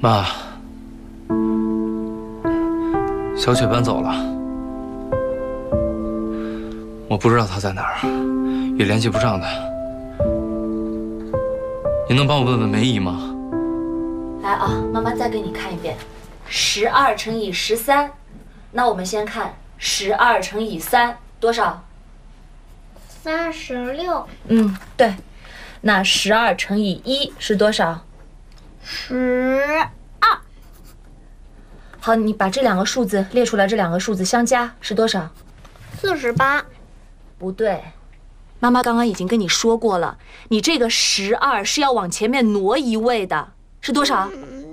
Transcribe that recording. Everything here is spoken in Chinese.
妈，小雪搬走了，我不知道她在哪儿，也联系不上她。您能帮我问问梅姨吗？ 来啊，妈妈再给你看一遍，12乘以13。那我们先看12乘以3多少 ？36。 对。那12乘以1是多少 ？12。 好，你把这两个数字列出来，这两个数字相加是多少 ？48。 不对，妈妈刚刚已经跟你说过了，你这个12是要往前面挪一位的，是多少